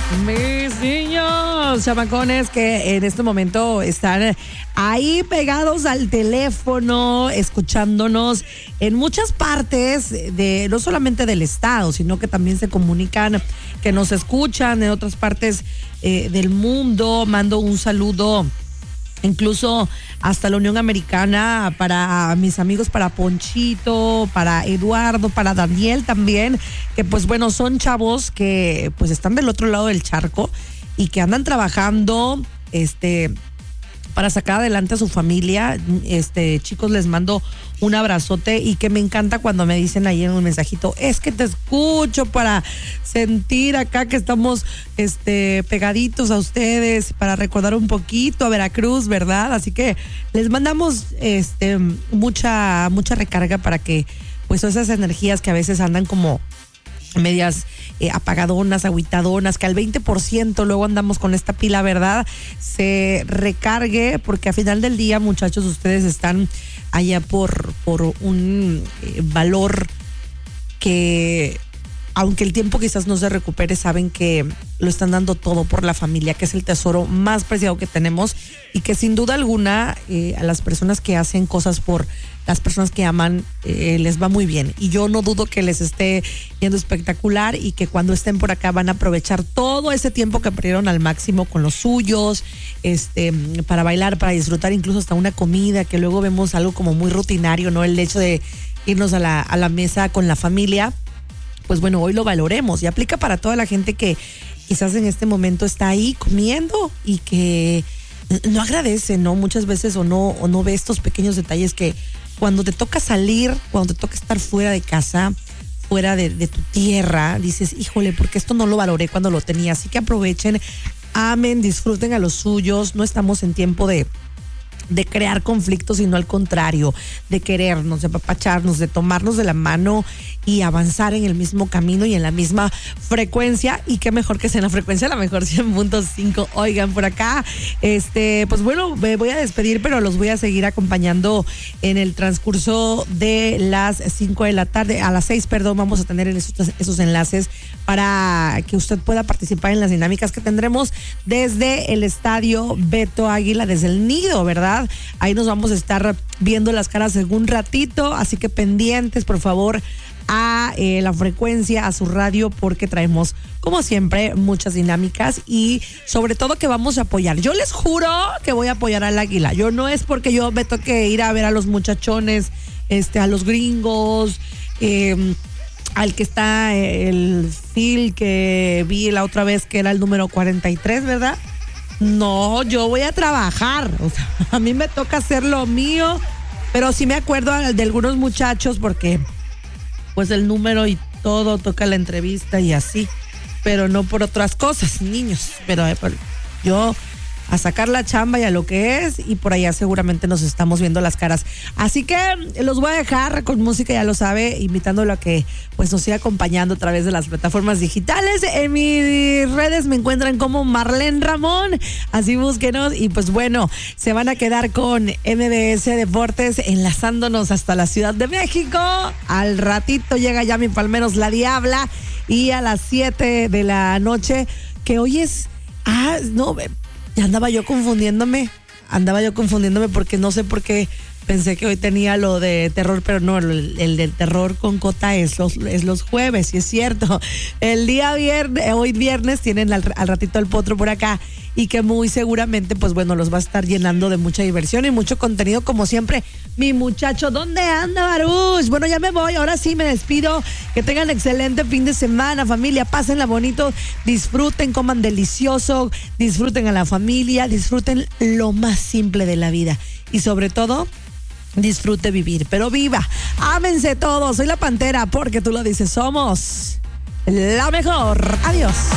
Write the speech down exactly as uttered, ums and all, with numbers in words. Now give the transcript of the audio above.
Mis niños, chamacones que en este momento están ahí pegados al teléfono, escuchándonos en muchas partes de, no solamente del estado, sino que también se comunican, que nos escuchan en otras partes eh, del mundo. Mando un saludo incluso hasta la Unión Americana para mis amigos, para Ponchito, para Eduardo, para Daniel también, que pues bueno, son chavos que pues están del otro lado del charco y que andan trabajando este para sacar adelante a su familia. Este, chicos, les mando un abrazote y que me encanta cuando me dicen ahí en un mensajito, es que te escucho para sentir acá que estamos este, pegaditos a ustedes, para recordar un poquito a Veracruz, ¿verdad? Así que les mandamos este, mucha, mucha recarga para que pues esas energías que a veces andan como medias eh, apagadonas, agüitadonas, que al veinte por ciento luego andamos con esta pila, ¿verdad? Se recargue, porque al final del día, muchachos, ustedes están allá por, por un eh, valor que, aunque el tiempo quizás no se recupere, saben que lo están dando todo por la familia, que es el tesoro más preciado que tenemos y que sin duda alguna eh, a las personas que hacen cosas por las personas que aman eh, les va muy bien. Y yo no dudo que les esté yendo espectacular y que cuando estén por acá van a aprovechar todo ese tiempo que perdieron al máximo con los suyos, este, para bailar, para disfrutar incluso hasta una comida, que luego vemos algo como muy rutinario, ¿no? El hecho de irnos a la, a la mesa con la familia. Pues bueno, hoy lo valoremos y aplica para toda la gente que quizás en este momento está ahí comiendo y que no agradece, ¿no? Muchas veces o no, o no ve estos pequeños detalles que cuando te toca salir, cuando te toca estar fuera de casa, fuera de, de tu tierra, dices, híjole, porque esto no lo valoré cuando lo tenía. Así que aprovechen, amen, disfruten a los suyos. No estamos en tiempo de de crear conflictos, sino al contrario, de querernos, de apapacharnos, de tomarnos de la mano y avanzar en el mismo camino y en la misma frecuencia. Y qué mejor que sea en la frecuencia, la mejor cien punto cinco. Oigan, por acá, este, pues bueno, me voy a despedir, pero los voy a seguir acompañando en el transcurso de las cinco de la tarde, a las seis, perdón, vamos a tener esos, esos enlaces para que usted pueda participar en las dinámicas que tendremos desde el estadio Beto Águila, desde el nido, ¿verdad? Ahí nos vamos a estar viendo las caras en un ratito, así que pendientes, por favor, a eh, la frecuencia, a su radio, porque traemos, como siempre, muchas dinámicas y sobre todo que vamos a apoyar. Yo les juro que voy a apoyar al Águila. Yo no es porque yo me toque ir a ver a los muchachones, este, a los gringos, eh, al que está el Phil que vi la otra vez, que era el número cuarenta y tres, ¿verdad? No, yo voy a trabajar. O sea, a mí me toca hacer lo mío, pero sí me acuerdo de algunos muchachos porque pues el número y todo toca la entrevista y así, pero no por otras cosas, niños. Pero eh, yo a sacar la chamba y a lo que es, y por allá seguramente nos estamos viendo las caras. Así que los voy a dejar con música, ya lo sabe, invitándolo a que pues nos siga acompañando a través de las plataformas digitales. En mis redes me encuentran como Marlene Ramón, así búsquenos. Y pues bueno, se van a quedar con M B S Deportes, enlazándonos hasta la Ciudad de México. Al ratito llega ya mi Palmeros La Diabla, y a las siete de la noche, que hoy es, ah, no, andaba yo confundiéndome, andaba yo confundiéndome porque no sé por qué pensé que hoy tenía lo de terror, pero no, el, el del terror con Cota es los, es los jueves, y es cierto. El día viernes, hoy viernes, tienen al, al ratito el potro por acá, y que muy seguramente, pues bueno, los va a estar llenando de mucha diversión y mucho contenido, como siempre. Mi muchacho, ¿dónde anda, Baruch? Bueno, ya me voy, ahora sí me despido. Que tengan excelente fin de semana, familia, pásenla bonito, disfruten, coman delicioso, disfruten a la familia, disfruten lo más simple de la vida, y sobre todo, disfrute vivir, pero viva. Ámense todos, soy la Pantera, porque tú lo dices, somos la mejor. Adiós.